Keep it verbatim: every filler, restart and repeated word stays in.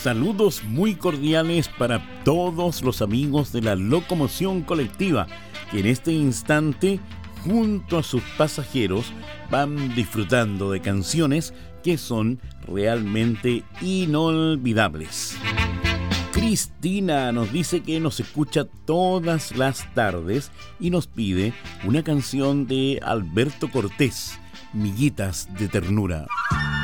Saludos muy cordiales para todos los amigos de la locomoción colectiva que en este instante, junto a sus pasajeros, van disfrutando de canciones que son realmente inolvidables. Cristina nos dice que nos escucha todas las tardes y nos pide una canción de Alberto Cortés, Miguitas de Ternura.